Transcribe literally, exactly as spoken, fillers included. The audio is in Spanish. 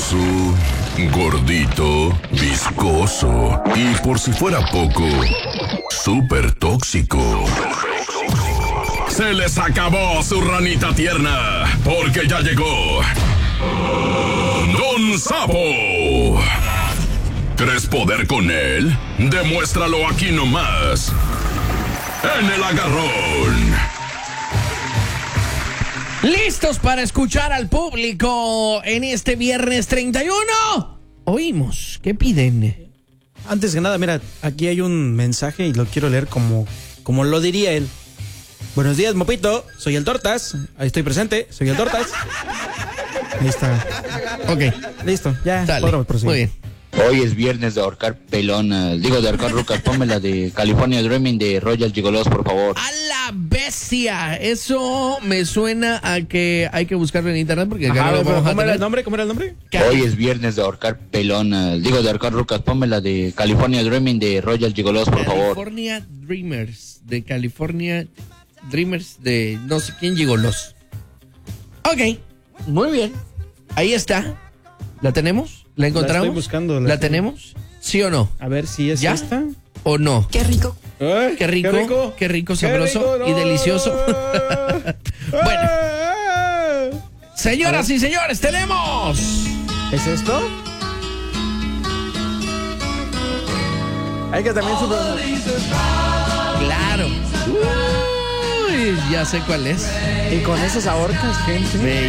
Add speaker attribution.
Speaker 1: Grasoso, gordito, viscoso y por si fuera poco, súper tóxico. Se les acabó su ranita tierna, porque ya llegó Don Sapo. ¿Crees poder con él? Demuéstralo aquí nomás, en El Agarrón.
Speaker 2: ¿Listos para escuchar al público en este viernes treinta y uno? Oímos, ¿qué piden?
Speaker 3: Antes que nada, mira, aquí hay un mensaje y lo quiero leer como, como lo diría él. Buenos días, Mopito, soy el Tortas. Ahí estoy presente, soy el Tortas. Ahí está.
Speaker 2: Ok.
Speaker 3: Listo, ya.
Speaker 2: Dale,
Speaker 3: podemos proseguir.
Speaker 2: muy bien.
Speaker 4: Hoy es viernes de ahorcar pelonas. Digo, de ahorcar rucas. Ponme la de California Dreaming de Royal Gigolos, por favor.
Speaker 2: ¡A la bestia! Eso me suena a que hay que buscarlo en internet porque acá
Speaker 3: Ajá,
Speaker 2: no lo
Speaker 3: pero
Speaker 2: vamos a
Speaker 3: ¿cómo era
Speaker 2: tener.
Speaker 3: el nombre? ¿Cómo era el nombre?
Speaker 4: Hoy es viernes de ahorcar pelonas. Digo, de ahorcar rucas. Ponme la de California Dreaming de Royal Gigolos, por favor.
Speaker 2: California Dreamers. De California Dreamers de no sé quién Gigolos. Ok, muy bien. Ahí está. ¿La tenemos? ¿La encontramos?
Speaker 3: La estoy buscando.
Speaker 2: ¿La,
Speaker 3: estoy-
Speaker 2: tenemos? ¿Sí o no?
Speaker 3: A ver si es
Speaker 2: ¿Ya?
Speaker 3: esta.
Speaker 2: ¿O no?
Speaker 5: Qué rico.
Speaker 3: Ay,
Speaker 2: Qué rico, qué rico, sabroso
Speaker 3: rico,
Speaker 2: y
Speaker 3: no.
Speaker 2: delicioso. Bueno,
Speaker 3: Ah.
Speaker 2: señoras y señores, tenemos.
Speaker 3: ¿Es esto? Hay que también subir.
Speaker 2: Claro. Uy, ya sé cuál es.
Speaker 3: Y con esas ahorcas, gente.